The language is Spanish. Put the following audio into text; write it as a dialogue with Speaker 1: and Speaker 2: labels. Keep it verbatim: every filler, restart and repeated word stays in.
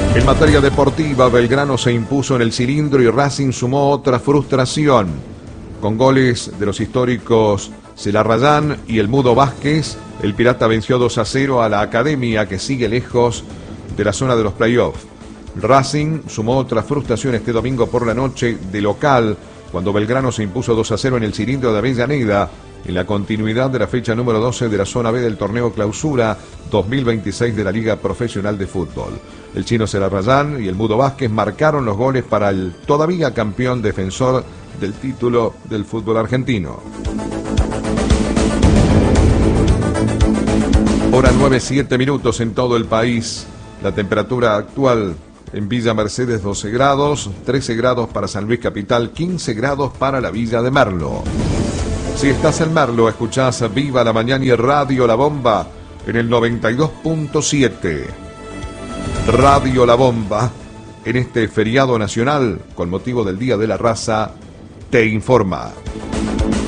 Speaker 1: En materia deportiva, Belgrano se impuso en el cilindro y Racing sumó otra frustración. Con goles de los históricos Celarrayán y el Mudo Vázquez, el Pirata venció dos a cero a la Academia, que sigue lejos de la zona de los playoffs. Racing sumó otra frustración este domingo por la noche de local, cuando Belgrano se impuso dos a cero en el cilindro de Avellaneda, en la continuidad de la fecha número doce de la zona B del torneo Clausura dos mil veintiséis de la Liga Profesional de Fútbol. El chino Celarrayán y el Mudo Vázquez marcaron los goles para el todavía campeón defensor del título del fútbol argentino. Hora nueve, siete minutos en todo el país. La temperatura actual en Villa Mercedes doce grados, trece grados para San Luis Capital, quince grados para la Villa de Merlo. Si estás en Merlo, escuchás Viva la Mañana y Radio La Bomba en el noventa y dos punto siete. Radio La Bomba, en este feriado nacional, con motivo del Día de la Raza, te informa.